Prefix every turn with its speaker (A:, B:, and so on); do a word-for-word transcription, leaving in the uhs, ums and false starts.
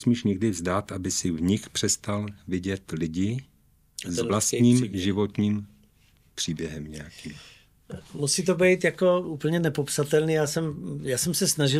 A: Smíš někdy vzdát, aby si v nich přestal vidět lidi s vlastním příběh. životním příběhem nějakým?
B: Musí to být jako úplně nepopsatelný. Já jsem, já jsem se snažil